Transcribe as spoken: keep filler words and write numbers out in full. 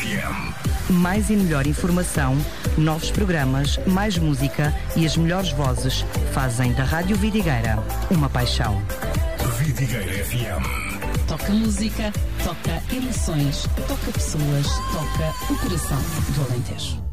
F M. Mais e melhor informação, novos programas, mais música e as melhores vozes fazem da Rádio Vidigueira uma paixão. Vidigueira F M. Toca música, toca emoções, toca pessoas, toca o coração do Alentejo.